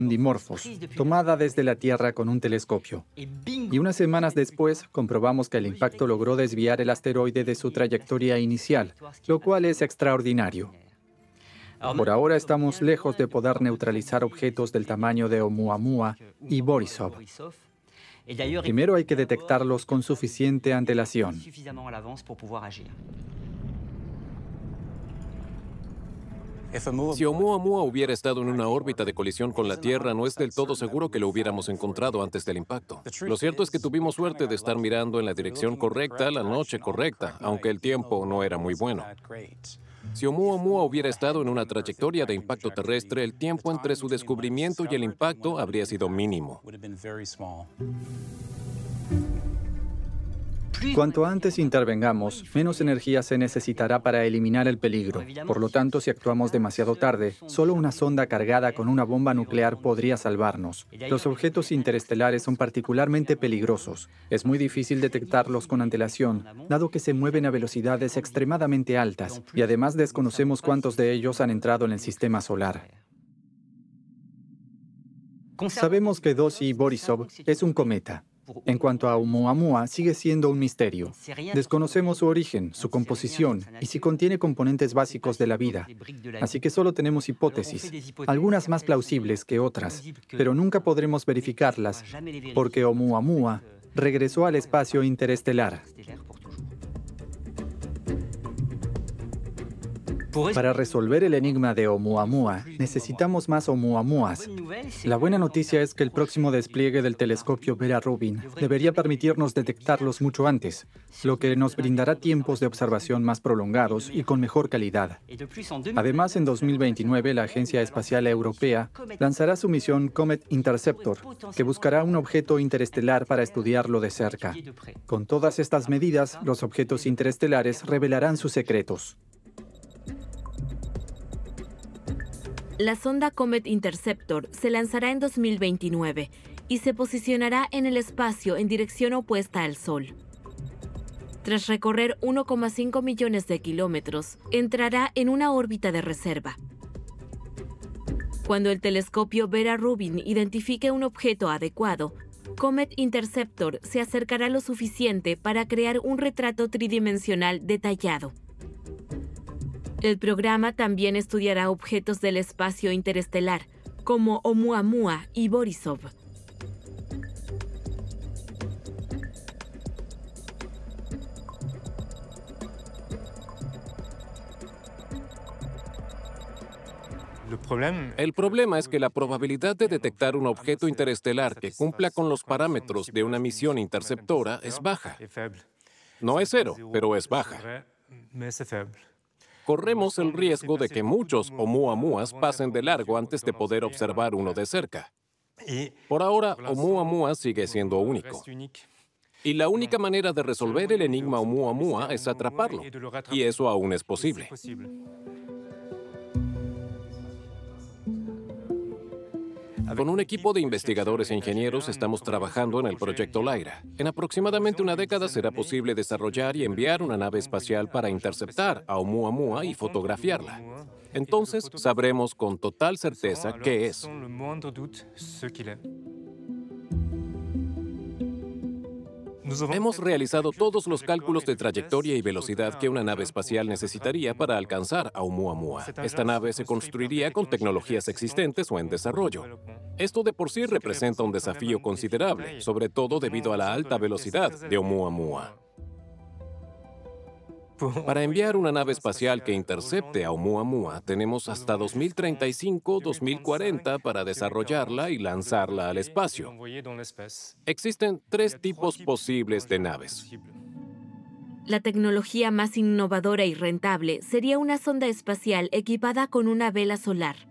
dimorfos, tomada desde la Tierra con un telescopio. Y unas semanas después comprobamos que el impacto logró desviar el asteroide de su trayectoria inicial, lo cual es extraordinario. Por ahora estamos lejos de poder neutralizar objetos del tamaño de Oumuamua y Borisov. Primero hay que detectarlos con suficiente antelación. Si Oumuamua hubiera estado en una órbita de colisión con la Tierra, no es del todo seguro que lo hubiéramos encontrado antes del impacto. Lo cierto es que tuvimos suerte de estar mirando en la dirección correcta, la noche correcta, aunque el tiempo no era muy bueno. Si Oumuamua hubiera estado en una trayectoria de impacto terrestre, el tiempo entre su descubrimiento y el impacto habría sido mínimo. Cuanto antes intervengamos, menos energía se necesitará para eliminar el peligro. Por lo tanto, si actuamos demasiado tarde, solo una sonda cargada con una bomba nuclear podría salvarnos. Los objetos interestelares son particularmente peligrosos. Es muy difícil detectarlos con antelación, dado que se mueven a velocidades extremadamente altas, y además desconocemos cuántos de ellos han entrado en el sistema solar. Sabemos que Dosi Borisov es un cometa. En cuanto a Oumuamua, sigue siendo un misterio. Desconocemos su origen, su composición y si contiene componentes básicos de la vida. Así que solo tenemos hipótesis, algunas más plausibles que otras, pero nunca podremos verificarlas, porque Oumuamua regresó al espacio interestelar. Para resolver el enigma de Oumuamua, necesitamos más Oumuamuas. La buena noticia es que el próximo despliegue del telescopio Vera Rubin debería permitirnos detectarlos mucho antes, lo que nos brindará tiempos de observación más prolongados y con mejor calidad. Además, en 2029, la Agencia Espacial Europea lanzará su misión Comet Interceptor, que buscará un objeto interestelar para estudiarlo de cerca. Con todas estas medidas, los objetos interestelares revelarán sus secretos. La sonda Comet Interceptor se lanzará en 2029 y se posicionará en el espacio en dirección opuesta al Sol. Tras recorrer 1,5 millones de kilómetros, entrará en una órbita de reserva. Cuando el telescopio Vera Rubin identifique un objeto adecuado, Comet Interceptor se acercará lo suficiente para crear un retrato tridimensional detallado. El programa también estudiará objetos del espacio interestelar, como Oumuamua y Borisov. El problema es que la probabilidad de detectar un objeto interestelar que cumpla con los parámetros de una misión interceptora es baja. No es cero, pero es baja. Corremos el riesgo de que muchos Oumuamuas pasen de largo antes de poder observar uno de cerca. Por ahora, Oumuamua sigue siendo único. Y la única manera de resolver el enigma Oumuamua es atraparlo. Y eso aún es posible. Con un equipo de investigadores e ingenieros estamos trabajando en el proyecto Lyra. En aproximadamente una década será posible desarrollar y enviar una nave espacial para interceptar a Oumuamua y fotografiarla. Entonces sabremos con total certeza qué es. Hemos realizado todos los cálculos de trayectoria y velocidad que una nave espacial necesitaría para alcanzar a Oumuamua. Esta nave se construiría con tecnologías existentes o en desarrollo. Esto de por sí representa un desafío considerable, sobre todo debido a la alta velocidad de Oumuamua. Para enviar una nave espacial que intercepte a Oumuamua, tenemos hasta 2035-2040 para desarrollarla y lanzarla al espacio. Existen tres tipos posibles de naves. La tecnología más innovadora y rentable sería una sonda espacial equipada con una vela solar.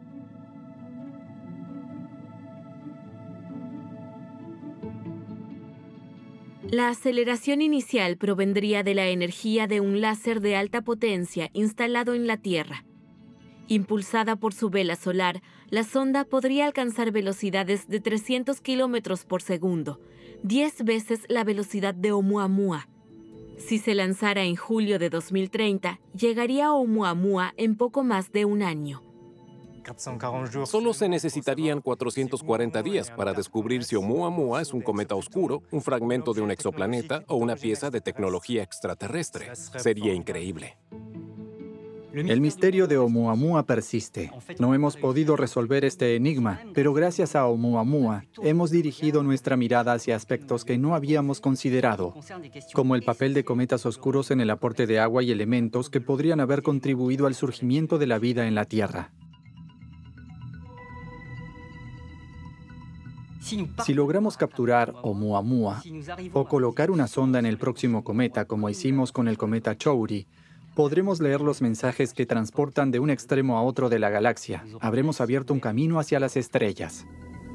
La aceleración inicial provendría de la energía de un láser de alta potencia instalado en la Tierra. Impulsada por su vela solar, la sonda podría alcanzar velocidades de 300 kilómetros por segundo, 10 veces la velocidad de Oumuamua. Si se lanzara en julio de 2030, llegaría a Oumuamua en poco más de un año. Solo se necesitarían 440 días para descubrir si Oumuamua es un cometa oscuro, un fragmento de un exoplaneta o una pieza de tecnología extraterrestre. Sería increíble. El misterio de Oumuamua persiste. No hemos podido resolver este enigma, pero gracias a Oumuamua hemos dirigido nuestra mirada hacia aspectos que no habíamos considerado, como el papel de cometas oscuros en el aporte de agua y elementos que podrían haber contribuido al surgimiento de la vida en la Tierra. Si logramos capturar Oumuamua o colocar una sonda en el próximo cometa, como hicimos con el cometa Chury, podremos leer los mensajes que transportan de un extremo a otro de la galaxia. Habremos abierto un camino hacia las estrellas.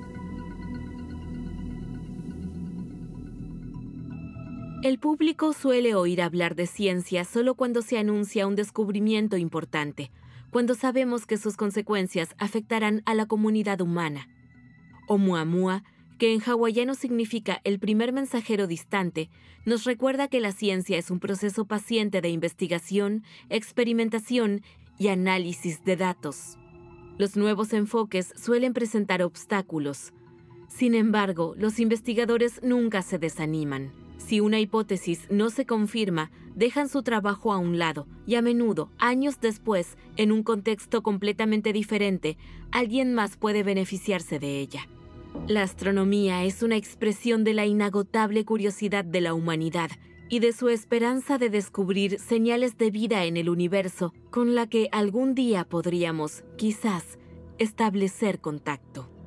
El público suele oír hablar de ciencia solo cuando se anuncia un descubrimiento importante, cuando sabemos que sus consecuencias afectarán a la comunidad humana. Oumuamua, que en hawaiano significa el primer mensajero distante, nos recuerda que la ciencia es un proceso paciente de investigación, experimentación y análisis de datos. Los nuevos enfoques suelen presentar obstáculos. Sin embargo, los investigadores nunca se desaniman. Si una hipótesis no se confirma, dejan su trabajo a un lado y a menudo, años después, en un contexto completamente diferente, alguien más puede beneficiarse de ella. La astronomía es una expresión de la inagotable curiosidad de la humanidad y de su esperanza de descubrir señales de vida en el universo con la que algún día podríamos, quizás, establecer contacto.